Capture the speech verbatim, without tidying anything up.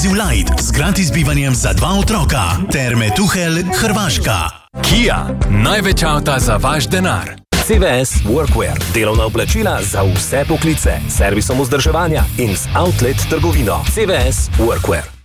Exclusive Light z gratis bivanjem za dva otroka. Terme Tuhelj, Hrvaška. Kia, največ avta za vaš denar. C V S Workwear, delovna oblačila za vse poklice, servisom vzdrževanja in z outlet trgovino. C V S Workwear.